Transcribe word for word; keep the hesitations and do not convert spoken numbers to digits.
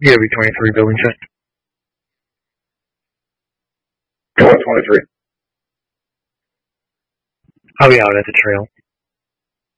Yeah, B twenty-three building check. Go on twenty-three. I'll be out at the trail.